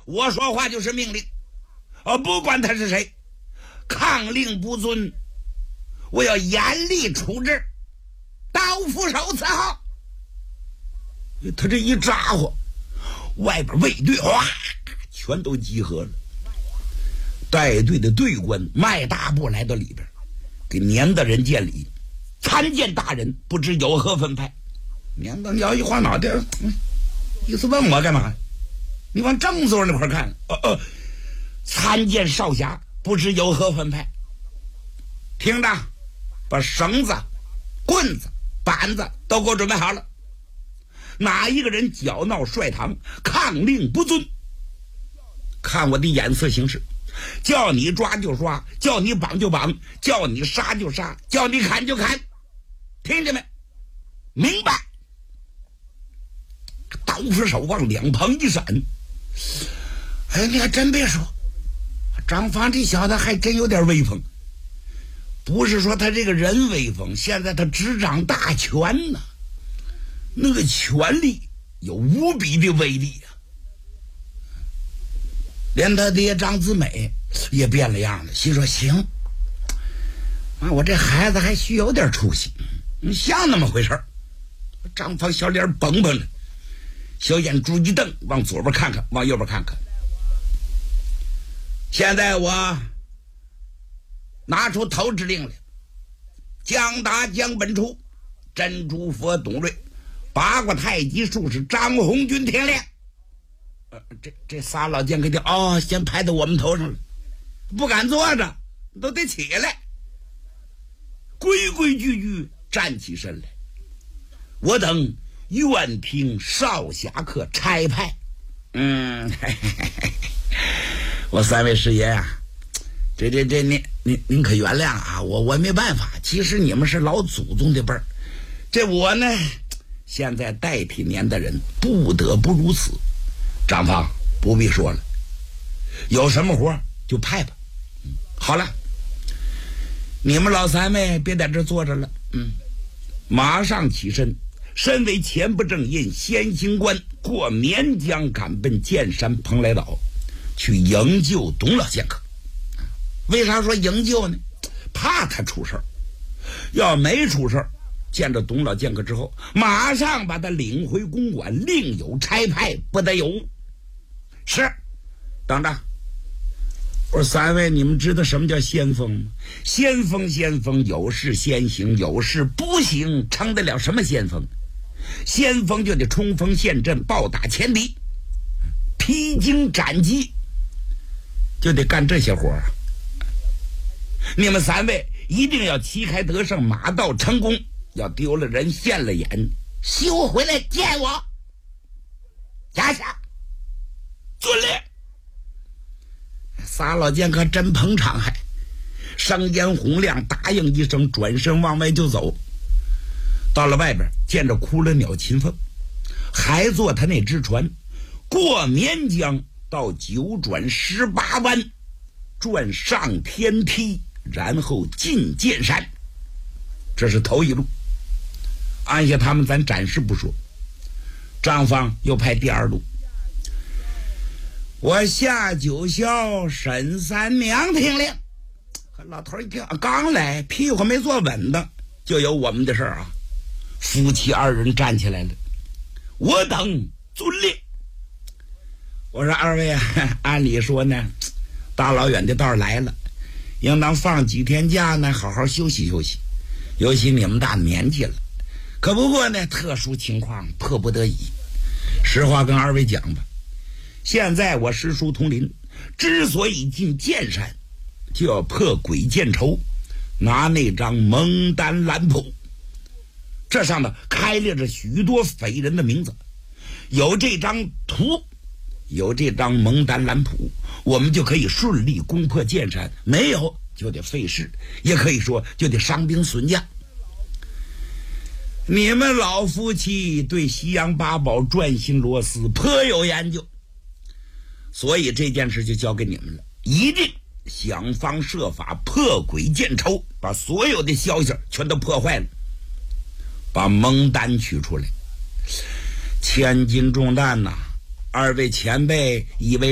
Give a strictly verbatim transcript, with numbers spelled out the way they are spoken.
我说话就是命令，呃，不管他是谁，抗令不遵，我要严厉处置，刀斧手伺候。他这一咋呼，外边卫队哇，全都集合了。带队的队官迈大步来到里边，给年大人见礼。参见大人，不知有何分派？年大鸟一晃脑袋，嗯，意思问我干嘛？你往正座那块看。呃呃，参见少侠，不知有何分派？听着，把绳子、棍子、板子都给我准备好了。哪一个人搅闹帅堂，抗令不遵，看我的眼色行事，叫你抓就抓，叫你绑就绑，叫你杀就杀，叫你砍就砍，听见没？明白？刀斧手往两旁一闪，哎，你还真别说，张芳这小子还真有点威风。不是说他这个人威风，现在他执掌大权呢，那个权力有无比的威力啊！连他爹张子美也变了样了，心说行，啊，我这孩子还需有点出息，像那么回事。张芳小脸绷绷的，小眼珠一瞪，往左边看看，往右边看看。现在我拿出头指令来，将打将本初，珍珠佛董瑞，八卦太极术士张红军听令。呃，这这仨老剑客就哦，先拍到我们头上了，不敢坐着，都得起来，规规矩矩站起身来。我等愿听少侠客差派。嗯，嘿嘿嘿，我三位师爷啊，这这这您您您可原谅啊，我我没办法，其实你们是老祖宗的辈儿，这我呢现在代替年的人，不得不如此。张芳不必说了，有什么活就派吧。嗯，好了，你们老三位别在这坐着了，嗯，马上起身。身为前不正印先行官，过绵江赶奔剑山蓬莱岛，去营救董老剑客。为啥说营救呢？怕他出事儿，要没出事儿，见着董老剑客之后，马上把他领回公馆，另有差派，不得有误。是，等着。我说三位，你们知道什么叫先锋吗？先锋先锋，有事先行，有事不行，称得了什么先锋？先锋就得冲锋陷阵，暴打前敌，披荆斩棘，就得干这些活啊！你们三位一定要旗开得胜，马到成功，要丢了人现了眼，休回来见我。下下遵令。仨老剑客真捧场，还声烟洪亮，答应一声，转身往外就走。到了外边，见着哭了鸟秦凤，还坐他那只船，过绵江到九转十八弯，转上天梯，然后进剑山。这是头一路，按下他们咱暂时不说。张芳又派第二路，我下九霄沈三娘听令。老头一听，刚来屁股没坐稳当，就有我们的事儿啊。夫妻二人站起来了，我等遵令。我说二位啊，按理说呢，大老远的道来了，应当放几天假呢，好好休息休息，尤其你们大年纪了。可不过呢，特殊情况迫不得已。实话跟二位讲吧，现在我师叔通灵，之所以进剑山，就要破鬼见愁，拿那张蒙丹蓝谱，这上头开列着许多匪人的名字，有这张图，有这张蒙丹蓝谱，我们就可以顺利攻破剑山；没有就得费事，也可以说就得伤兵损将。你们老夫妻对西洋八宝转心螺丝颇有研究，所以这件事就交给你们了，一定想方设法破鬼见愁，把所有的消息全都破坏了，把蒙丹取出来。千斤重担呐、啊，二位前辈以为